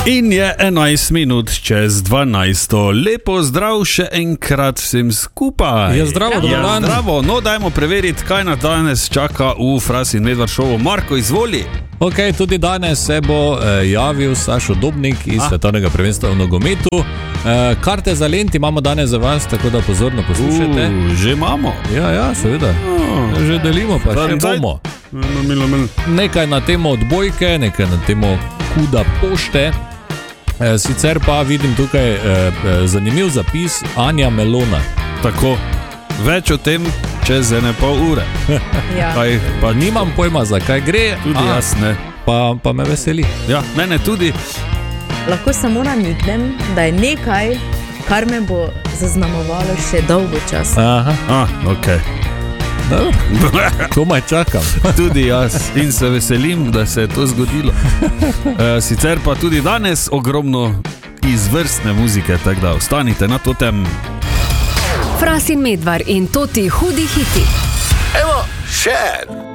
In je 11 minut čez 12. Lepo zdrav še enkrat vsem skupaj. Ja, zdravo, dobro dan. Zdravo, no dajmo preveriti, kaj nas danes čaka v Fras in Medvard šovu. Marko, izvoli. Ok, tudi danes se bo javil Sašo Dobnik iz svetovnega prvenstva v nogometu. Karte za Lent imamo danes za vas, tako da pozorno poslušajte. Že imamo. Ja, seveda. Že delimo, pa še bomo. Nekaj na temo odbojke, nekaj na temo huda pošte. Sicer pa vidim tukaj zanimiv zapis Anja Melona. Tako, več o tem čez 1,5 ure. Ja. Pa nimam pojma, zakaj gre. Tudi jaz ne. Pa me veseli. Ja, mene tudi. Lahko samo namignem, da je nekaj, kar me bo zaznamovalo še dolgo časa. Aha. Ok. Komaj čakam. Tudi jaz in se veselim, da se je to zgodilo. Sicer pa tudi danes ogromno izvrstne muzike, tako da ostanite na to tem. Fras in Medvard in Toti hudi hiti. Evo, še en.